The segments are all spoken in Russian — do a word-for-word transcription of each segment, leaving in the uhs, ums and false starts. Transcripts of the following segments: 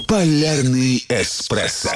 Полярный эспрессо.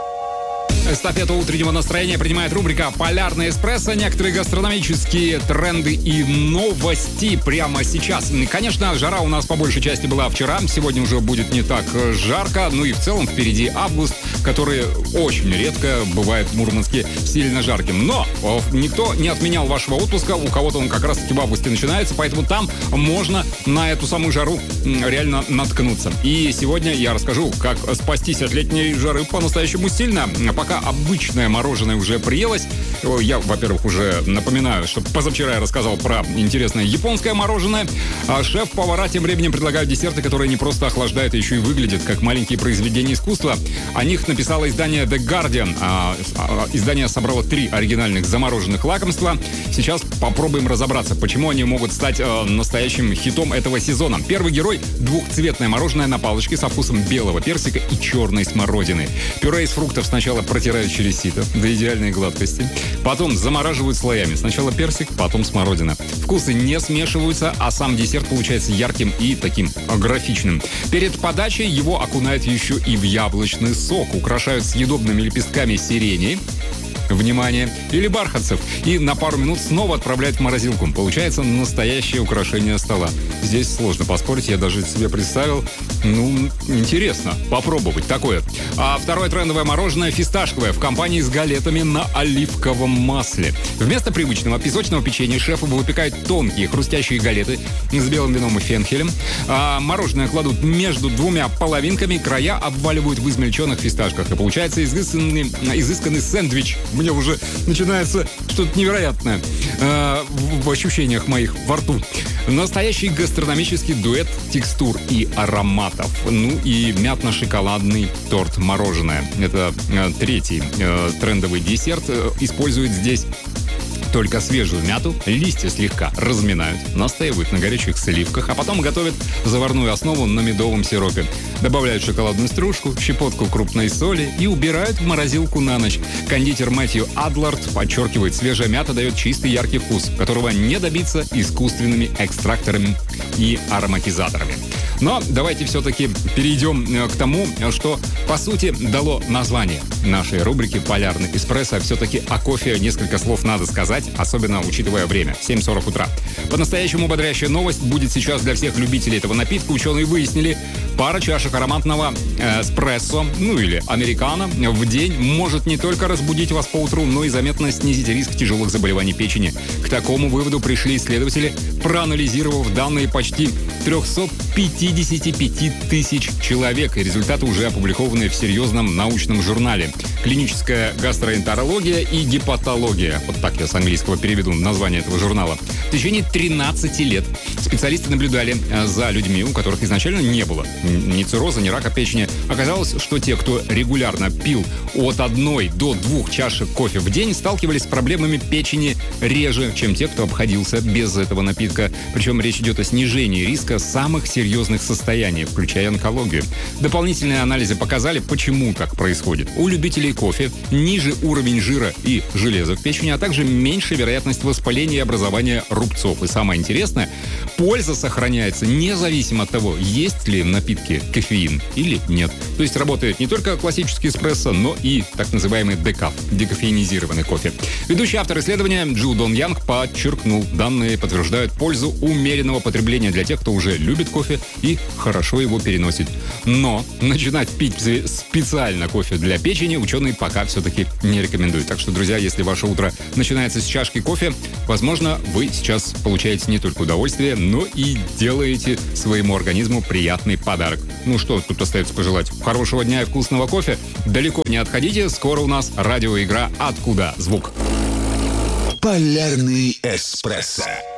Эстафету утреннего настроения принимает рубрика «Полярный эспрессо». Некоторые гастрономические тренды и новости прямо сейчас. Конечно, жара у нас по большей части была вчера. Сегодня уже будет не так жарко. Ну и в целом впереди август, который очень редко бывает в Мурманске сильно жарким. Но никто не отменял вашего отпуска. У кого-то он как раз-таки в августе начинается. Поэтому там можно на эту самую жару реально наткнуться. И сегодня я расскажу, как спастись от летней жары по-настоящему сильно. Пока обычное мороженое уже приелось. Я, во-первых, уже напоминаю, что позавчера я рассказал про интересное японское мороженое. А шеф-повара тем временем предлагают десерты, которые не просто охлаждают, а еще и выглядят как маленькие произведения искусства. О них написало издание The Guardian. А, а, издание собрало три оригинальных замороженных лакомства. Сейчас попробуем разобраться, почему они могут стать э, настоящим хитом этого сезона. Первый герой – двухцветное мороженое на палочке со вкусом белого персика и черной смородины. Пюре из фруктов сначала протирают через сито до идеальной гладкости. Потом замораживают слоями. Сначала персик, потом смородина. Вкусы не смешиваются, а сам десерт получается ярким и таким графичным. Перед подачей его окунают еще и в яблочный сок. Украшают съедобными лепестками сирени. Внимание! Или бархатцев. И на пару минут снова отправляют в морозилку. Получается настоящее украшение стола. Здесь сложно поспорить, я даже себе представил. Ну, интересно попробовать такое. А второе трендовое мороженое фисташковое в компании с галетами на оливковом масле. Вместо привычного песочного печенья шефы выпекают тонкие хрустящие галеты с белым вином и фенхелем. А мороженое кладут между двумя половинками, края обваливают в измельченных фисташках. И получается изысканный, изысканный сэндвич. Мне уже начинается что-то невероятное э, в, в ощущениях моих во рту. Настоящий гастрономический дуэт текстур и ароматов. Ну и мятно-шоколадный торт-мороженое. Это э, третий э, трендовый десерт. Э, использует здесь только свежую мяту, листья слегка разминают, настаивают на горячих сливках, а потом готовят заварную основу на медовом сиропе. Добавляют шоколадную стружку, щепотку крупной соли и убирают в морозилку на ночь. Кондитер Мэтью Адлард подчеркивает, свежая мята дает чистый яркий вкус, которого не добиться искусственными экстракторами и ароматизаторами. Но давайте все-таки перейдем к тому, что, по сути, дало название нашей рубрики «Полярный эспрессо». Все-таки о кофе несколько слов надо сказать, особенно учитывая время. семь сорок утра. По-настоящему бодрящая новость будет сейчас для всех любителей этого напитка. Ученые выяснили, пара чашек ароматного э, эспрессо, ну или американо, в день может не только разбудить вас по утру, но и заметно снизить риск тяжелых заболеваний печени. К такому выводу пришли исследователи, проанализировав данные почти триста пятьдесят пять тысяч человек. И результаты уже опубликованы в серьезном научном журнале. Клиническая гастроэнтерология и гепатология. Вот так я с английского переведу название этого журнала. В течение тринадцати лет специалисты наблюдали за людьми, у которых изначально не было ни цирроза, ни рака печени. Оказалось, что те, кто регулярно пил от одной до двух чашек кофе в день, сталкивались с проблемами печени реже, чем те, кто обходился без этого напитка. Причем речь идет о снижении риска самых серьезных состояний, включая онкологию. Дополнительные анализы показали, почему так происходит. У любителей кофе ниже уровень жира и железа в печени, а также меньше вероятность воспаления и образования рубцов. И самое интересное, польза сохраняется независимо от того, есть ли в напитке кофеин или нет. То есть работает не только классический эспрессо, но и так называемый декаф, декофеинизированный кофе. Ведущий автор исследования Джу Дон Янг подчеркнул, данные подтверждают пользу умеренного потребления для тех, кто уже любит кофе и хорошо его переносит. Но начинать пить специально кофе для печени ученые пока все-таки не рекомендуют. Так что, друзья, если ваше утро начинается с чашки кофе, возможно, вы сейчас получаете не только удовольствие, но и делаете своему организму приятный подарок. Ну что тут остается пожелать? Хорошего дня и вкусного кофе. Далеко не отходите, скоро у нас радиоигра «Откуда звук?». Полярный эспрессо.